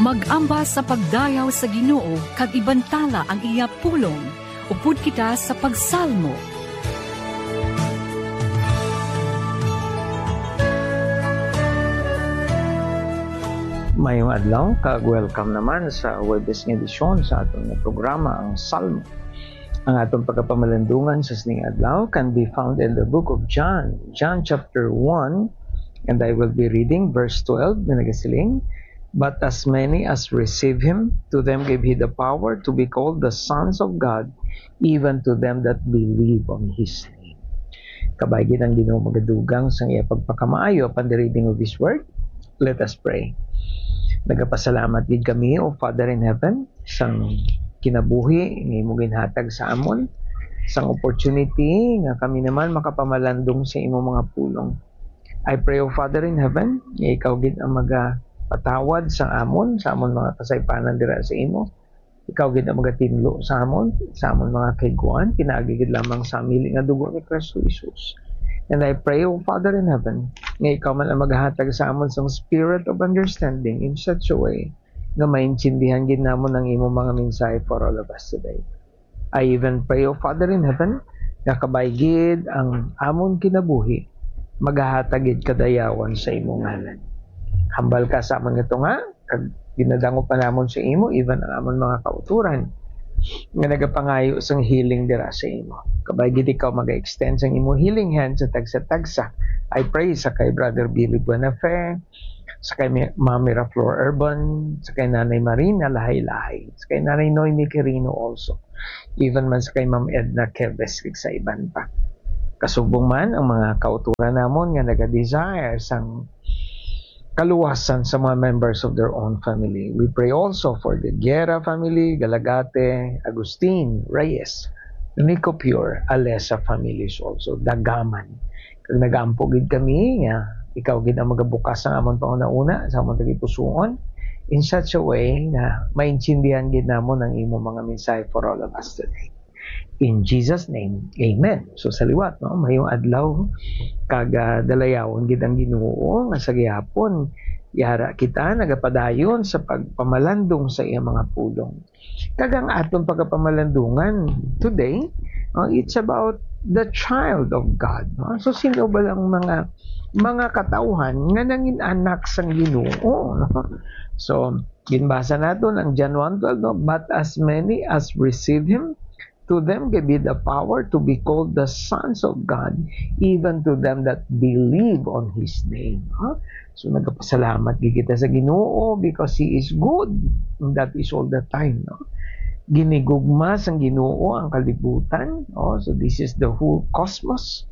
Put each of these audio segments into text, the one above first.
Mag-ambas sa pagdayaw sa Ginoo kag ibantala ang iya pulong. Upod kita sa pagsalmo. Mayong adlaw, kag-welcome naman sa Webes nga edisyon sa atong programa, ang Salmo. Ang atong pagkapamalandungan sa sining adlaw can be found in the book of John, John chapter 1, and I will be reading verse 12 na nagasiling, "But as many as receive Him, to them gave He the power to be called the sons of God, even to them that believe on His name." Kabaygid ang Ginoo magadugang sa iya pagpakamaayo upon the reading of His word. Let us pray. Nagapasalamat gid kami, O Father in Heaven, sang kinabuhi nga imo ginhatag sa amon, sang opportunity nga kami naman makapamalandong sa imo mga pulong. I pray, O Father in Heaven, nga ikaw gid ang magapatawad sa amon mga kasaypanan dira sa imo. Ikaw gid ang magatinlo sa amon mga kaiguan, pinaagi gid lamang sa amili nga dugo ni Kristo Jesus. And I pray, O Father in Heaven, nga ikaw man ang maghatag sa amon sa spirit of understanding in such a way na maintindihan gid namon ang imo mga mensahe for all of us today. I even pray, O Father in Heaven, nga kabaygid ang amon kinabuhi, maghatag gid kadayawan sa imo ngalan. Hambal ka sa amon ito nga, kag ginadango pa namon sa imo, even ang amon mga kauturan, nga nagapangayo sang healing dira sa imo. Kabaygid ikaw mag-extend sang imo healing hand sa tagsa-tagsa. I pray sa kay Brother Billy Buenafe, sa kay Ma'am Miraflor Urban, sa kay Nanay Marina Lahay-Lahay, sa kay Nanay Noemi Quirino also, even man sa kay Ma'am Edna Keves sa iban pa. Kasubong man ang mga kauturan namon nga naga-desire sang kaluwasan sa mga members of their own family. We pray also for the Guerra family, Galagate, Agustin, Reyes, Nico Pure, Alessa families also, Dagaman. Kag nagaampo gid kami nga ikaw gid ang magabukas ang amon pangunauna sa amon tagipusoon in such a way na maintindihan gid namon ang imo mga mensahe for all of us today. In Jesus' name, Amen. So sa liwat, no, mayong adlaw kag dalayawon gid ang Ginoo nga sa gihapon yara kita nagapadayon sa pagpamalandong sa iya mga pulong. Kag ang aton pagpamalandungan today, it's about the child of God. No? So sino ba lang mga katauhan nga nangin anak sang Ginoo? No? So ginbasa naton ang John 1:12, no? But as many as receive Him, to them gave He the power to be called the sons of God, even to them that believe on His name. Huh? So nagpasalamat kita sa Ginoo because He is good. And that is all the time. No? Ginigugma sang Ginoo ang kalibutan. No? So this is the whole cosmos.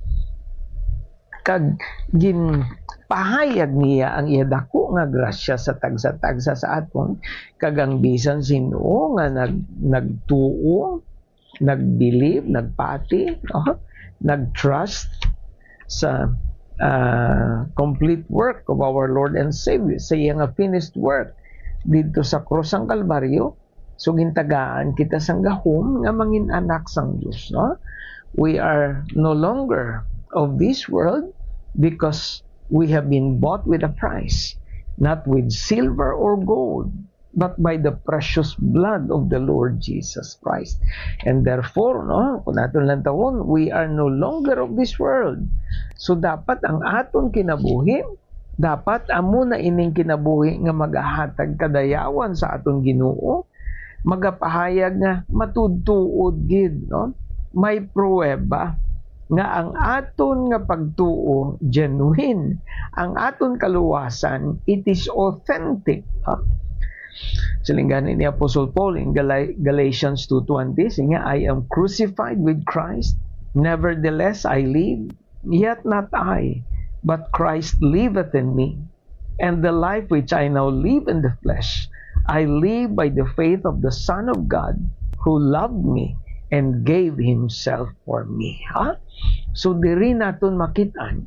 Kag ginpahayag niya ang iya dako nga grasya sa tagsa-tagsa sa aton, kag ang bisan sino nga nagtuo, nag-believe, nagpati, nag-trust sa complete work of our Lord and Savior, sa iyang finished work dito sa krus ang Kalbaryo. So gintagaan kita sang gahom nga mangin anak sang Dios, no? We are no longer of this world because we have been bought with a price, not with silver or gold, but by the precious blood of the Lord Jesus Christ. And therefore, no, kung natin lang tawon, we are no longer of this world. So dapat ang aton kinabuhi, dapat amo na ining kinabuhi nga magahatag kadayawan sa aton Ginoo, magapahayag nga matudtuod gid, no? May pruweba nga ang aton nga pagtuo genuine, ang aton kaluwasan, it is authentic. Silingganin ni Apostle Paul in Galatians 2:20, siya, I am crucified with Christ, nevertheless I live, yet not I, but Christ liveth in me. And the life which I now live in the flesh, I live by the faith of the Son of God, who loved me and gave Himself for me. So diri naton makitaan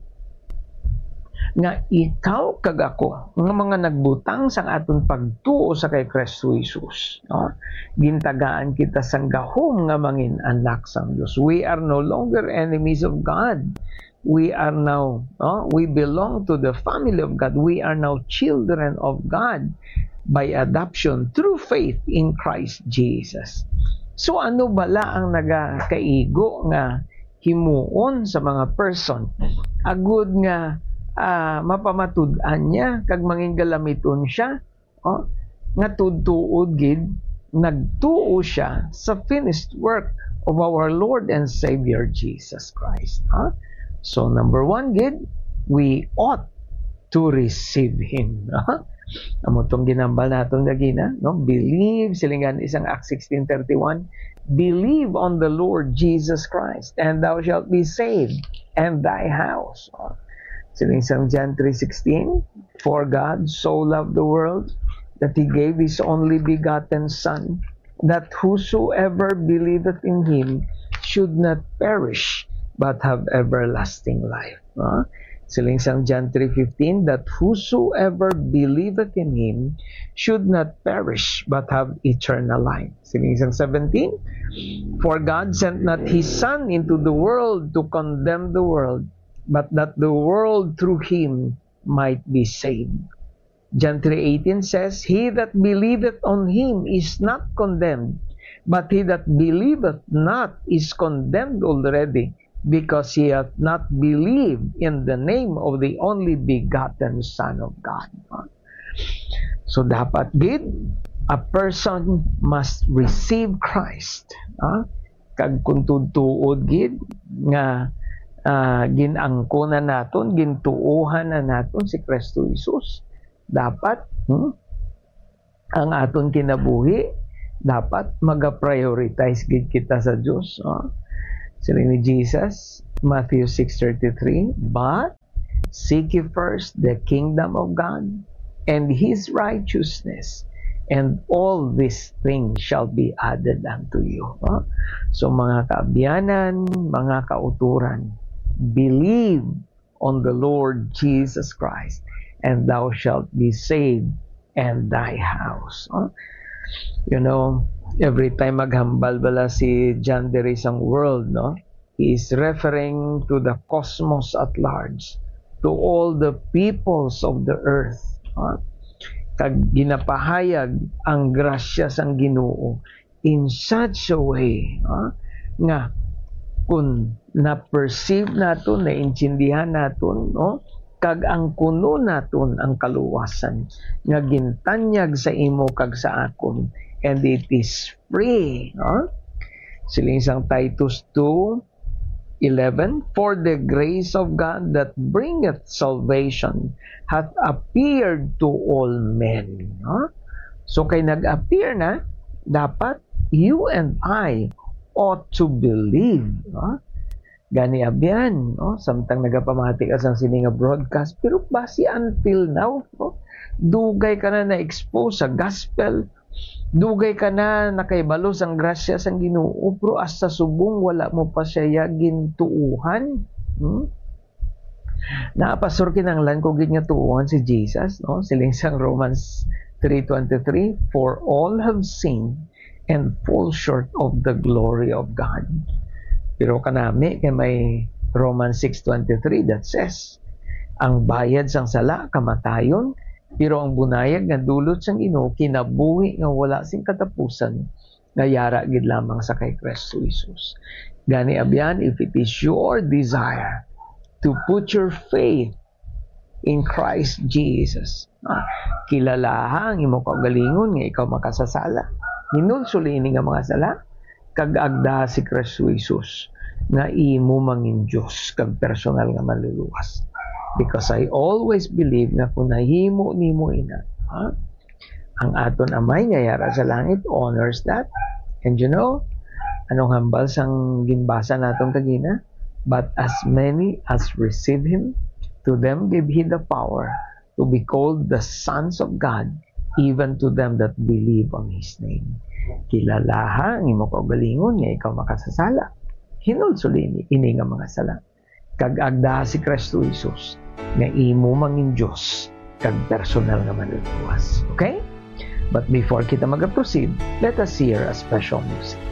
nga ikaw kag ako nga mga nagbutang sang aton pagtuo sa kay Kristo Jesus, no? Gintagaan kita sang gahom nga mangin anak sang Dios. We are no longer enemies of God. We are now, we belong to the family of God. We are now children of God. by adoption through faith in Christ Jesus. So ano bala ang nagakaigo nga himuon sa mga person agud nga mapamatud-an niya kag mangingalamiton siya nga tudtuod gid nagtuo siya sa finished work of our Lord and Savior Jesus Christ. So number 1 gid, we ought to receive Him. Amo tong ginambal naton gagina, no? Believe, silingan isang Acts 16:31, believe on the Lord Jesus Christ, and thou shalt be saved, and thy house. Siling isang John 3:16, for God so loved the world that He gave His only begotten Son, that whosoever believeth in Him should not perish, but have everlasting life. Siling isang John 3:15, that whosoever believeth in Him should not perish, but have eternal life. Siling isang 17, for God sent not His Son into the world to condemn the world, but that the world through Him might be saved. John 3:18 says, he that believeth on Him is not condemned, but he that believeth not is condemned already, because he hath not believed in the name of the only begotten Son of God. So dapat gid, a person must receive Christ. Kag kung tutuod gid nga ginangkona naton, gintuuhan na naton si Kristo Jesus, dapat ang aton kinabuhi dapat maga-prioritize gid kita sa Dios. Siling ni Jesus, Matthew 6:33, but seek ye first the kingdom of God and His righteousness, and all these things shall be added unto you. So mga kaabyanan, mga kauturan, believe on the Lord Jesus Christ, and thou shalt be saved, and thy house. You know, every time maghambal bala si John diri sang world, no? He is referring to the cosmos at large, to all the peoples of the earth. Kag ginapahayag ang grasya sang Ginoo in such a way nga kung na-perceive naton, na-intindihan naton, no? Kag ang kuno naton ang kaluwasan nga gintanyag sa imo kag sa akon, and it is free. Siling isang Titus 2:11, for the grace of God that bringeth salvation hath appeared to all men. So kay nag-appear na, dapat you and I ought to believe. Gani abyan, samtang nagapamati ka sa sininga broadcast, pero basi until now, dugay ka na na-expose sa gospel, dugay ka na nakaibalo sang grasya sang Ginoo, pero hasta subong wala mo pa siya gintuuhan. Naapasor kinanglan ko gid nga tuuhan si Jesus, siling sang Romans 3:23, for all have sinned and fall short of the glory of God. Pero kanami kay may Romans 6:23 that says, ang bayad sang sala kamatayon, pero ang bunayag nga dulot sang Ginoo kinabuhi nga wala sing katapusan, nga yara gid lamang sa kay Kristo Jesus. Gani abyan, if it is your desire to put your faith in Christ Jesus, kilalaha ang imo kaugalingon nga ikaw makasasala, hinulsuli ini nga mga sala, kag agda si Kristo Jesus nga imo mangin Dios kag personal nga maluluwas. Because I always believe nga kung nahimo nimo ina, ang aton Amay nga yara sa langit honors that. And you know, anong hambal sang ginbasa naton kagina? But as many as receive Him, to them give He the power to be called the sons of God, even to them that believe on His name. Kilalaha ang imo kaugalingon nga ikaw makasasala, hinulsuli ini nga mga sala, kag agda si Kristo Jesus nga imo mangin Dios kag personal nga maluluwas. Okay? But before kita mag-proceed, let us hear a special music.